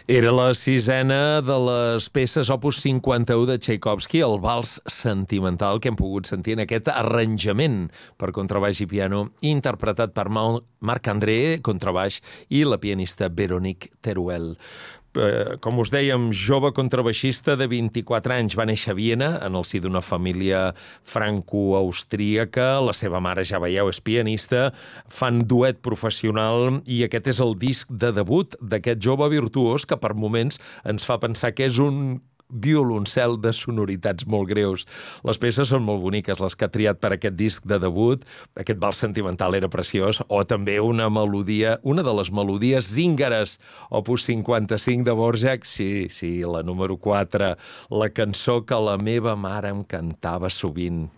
Era la sisena de les peces Opus 51 de Tchaikovsky, el vals sentimental que hem pogut sentir en aquest arranjament per contrabaix i piano interpretat per Marc-André, contrabaix, i la pianista Véronique Teruel. Com us dèiem, jove contrabaixista de 24 anys, va néixer a Viena, en el si d'una família franco-austríaca. La seva mare, ja veieu, és pianista, fan duet professional i aquest és el disc de debut d'aquest jove virtuós que per moments ens fa pensar que és un violoncel de sonoritats molt greus. Les peces són molt boniques, les que ha triat per aquest disc de debut. Aquest vals sentimental era preciós, o també una melodia, una de les melodies zíngares, Opus 55 de Dvořák, sí, la número 4, la cançó que la meva mare em cantava sovint.